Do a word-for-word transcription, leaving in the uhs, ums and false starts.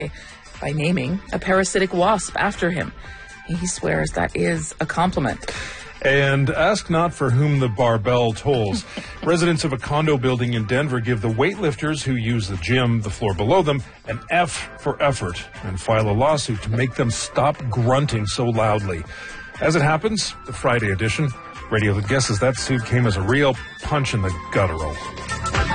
by naming a parasitic wasp after him. He swears that is a compliment. And ask not for whom the barbell tolls. Residents of a condo building in Denver give the weightlifters who use the gym, the floor below them, an F for effort and file a lawsuit to make them stop grunting so loudly. As it happens, the Friday edition, radio that guesses that suit came as a real punch in the guttural.